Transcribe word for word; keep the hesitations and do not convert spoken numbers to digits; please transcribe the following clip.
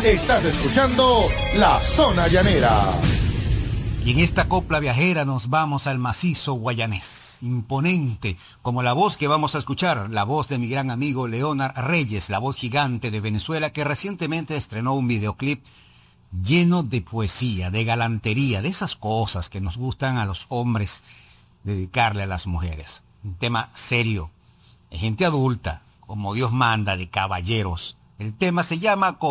Estás escuchando La Zona Llanera. Y en esta copla viajera nos vamos al macizo guayanés, imponente, como la voz que vamos a escuchar, la voz de mi gran amigo Leonard Reyes, la voz gigante de Venezuela, que recientemente estrenó un videoclip lleno de poesía, de galantería, de esas cosas que nos gustan a los hombres dedicarle a las mujeres. Un tema serio, de gente adulta, como Dios manda, de caballeros. El tema se llama